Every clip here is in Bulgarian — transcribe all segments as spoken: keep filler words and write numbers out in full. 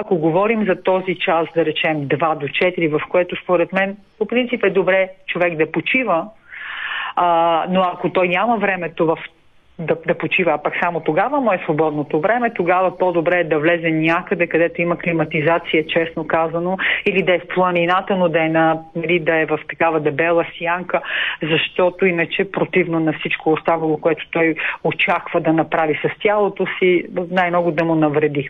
ако говорим за този час, да речем два до четири, в което според мен по принцип е добре човек да почива, а, но ако той няма времето в Да, да почива, а пък само тогава му е свободното време, тогава по-добре е да влезе някъде, където има климатизация, честно казано, или да е в планината, но да е, на, или да е в такава дебела сянка, защото иначе противно на всичко останало, което той очаква да направи с тялото си, най-много да му навреди.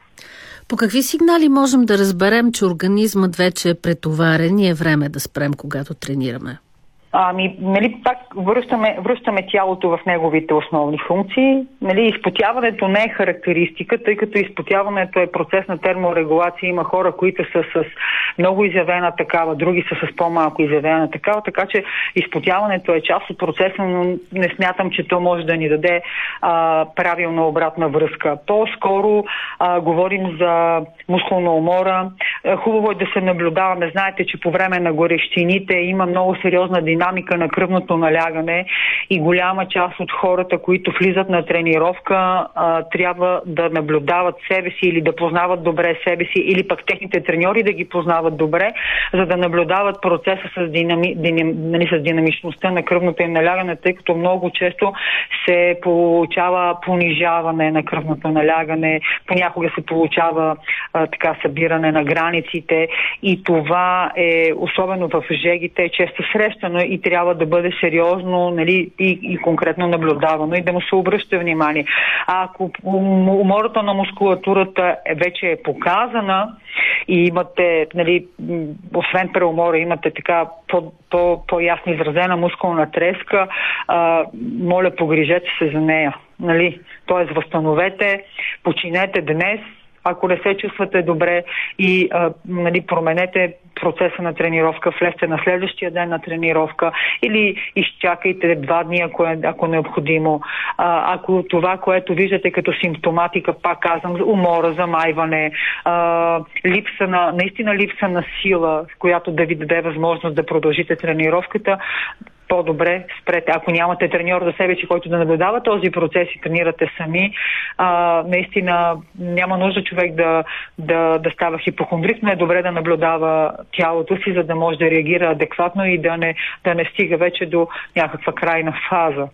По какви сигнали можем да разберем, че организмът вече е претоварен и е време да спрем, когато тренираме? Ами, нали, пак връщаме, връщаме тялото в неговите основни функции. Нали, изпотяването не е характеристика, тъй като изпотяването е процес на терморегулация. Има хора, които са с много изявена такава, други са с по-малко изявена такава, така че изпотяването е част от процеса, но не смятам, че то може да ни даде а, правилна обратна връзка. По-скоро а, говорим за мускулна умора. Хубаво е да се наблюдаваме. Знаете, че по време на горещините има много сериозна динамика на кръвното налягане и голяма част от хората, които влизат на тренировка, а, трябва да наблюдават себе си или да познават добре себе си, или пък техните треньори да ги познават добре, за да наблюдават процеса с, динами, динам, нали, с динамичността на кръвното им налягане, тъй като много често се получава понижаване на кръвното налягане, понякога се получава а, така събиране на границите и това е, особено в жегите, често срещано и трябва да бъде сериозно, нали, и, и конкретно наблюдавано и да му се обръща внимание. А ако умората на мускулатурата вече е показана и имате, нали, освен преумора, имате така по, по, по-ясно изразена мускулна треска, а, моля, погрижете се за нея. Нали? Тоест, възстановете, починете днес, ако не се чувствате добре и а, нали, променете процеса на тренировка, влезте на следващия ден на тренировка или изчакайте два дни, ако е, ако е необходимо. А, ако това, което виждате като симптоматика, пак казвам, умора, замайване, а, липса на, наистина липса на сила, която да ви даде възможност да продължите тренировката, по-добре спрете. Ако нямате треньор за себе си, който да наблюдава този процес и тренирате сами, а, наистина няма нужда човек да, да, да става хипохондрик, но е добре да наблюдава тялото си, за да може да реагира адекватно и да не, да не стига вече до някаква крайна фаза.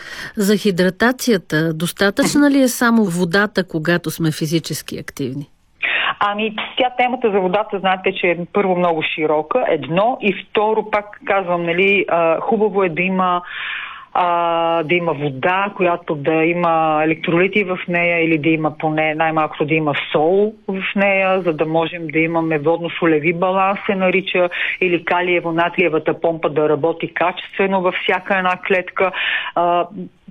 За хидратацията, достатъчна ли е само водата, когато сме физически активни? Ами, тя темата за водата, знаете, че е първо много широка, едно, и второ, пак казвам, нали, а, хубаво е да има а, да има вода, която да има електролити в нея или да има поне най-малко да има сол в нея, за да можем да имаме водно-солеви баланс, се нарича, или калиево-натриевата помпа да работи качествено във всяка една клетка. А,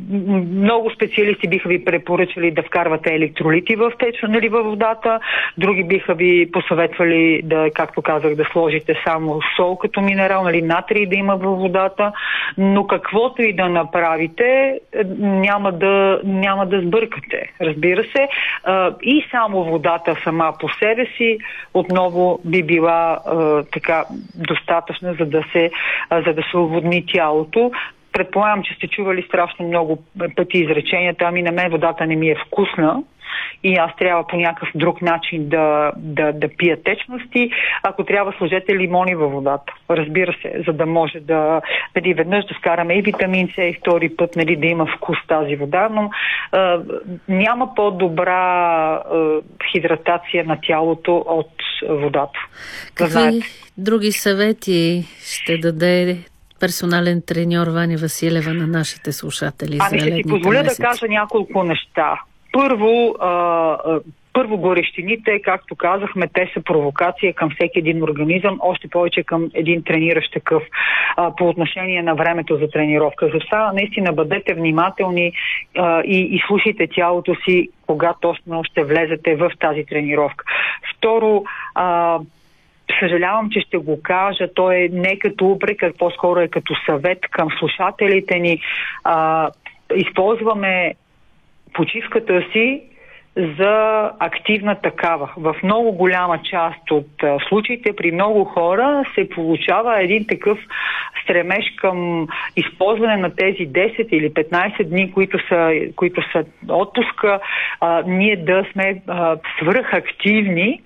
много специалисти биха ви препоръчали да вкарвате електролити в теча, нали, във водата. Други биха ви посъветвали да, както казах, да сложите само сол като минерал, нали, натрий да има във водата. Но каквото и да направите, няма да, няма да сбъркате, разбира се. И само водата сама по себе си отново би била така достатъчна, за да се, за да се оводни тялото. Предполагам, че сте чували страшно много пъти изреченията, ами на мен водата не ми е вкусна и аз трябва по някакъв друг начин да, да, да пия течности. Ако трябва, сложете лимони във водата. Разбира се, за да може да, нали, веднъж да вкараме и витамин С и втори път, нали, да има вкус тази вода, но а, няма по-добра а, хидратация на тялото от водата. Какви да други съвети ще даде персонален треньор Ваня Василева на нашите слушатели? Ами ще си позволя месеци. да кажа няколко неща. Първо, а, а, първо горещините, както казахме, те са провокация към всеки един организъм, още повече към един трениращ такъв а, по отношение на времето за тренировка. Затова наистина бъдете внимателни а, и, и слушайте тялото си, кога точно ще влезете в тази тренировка. Второ, а, съжалявам, че ще го кажа, то е не като упрек, а по-скоро е като съвет към слушателите ни. А, използваме почивката си за активна такава. В много голяма част от а, случаите при много хора се получава един такъв стремеж към използване на тези десет или петнайсет дни, които са, които са отпуска, а, ние да сме а, свръхактивни